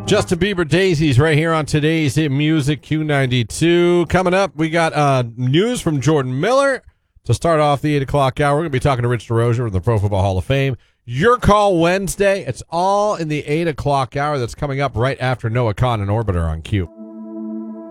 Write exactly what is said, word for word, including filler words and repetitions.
Justin Bieber Daisies right here on today's Hit Music Q ninety-two. Coming up, we got uh, news from Jordan Miller to start off the eight o'clock hour. We're going to be talking to Rich DeRozier from the Pro Football Hall of Fame. Your Call Wednesday. It's all in the eight o'clock hour that's coming up right after Noah Khan and Orbiter on Q.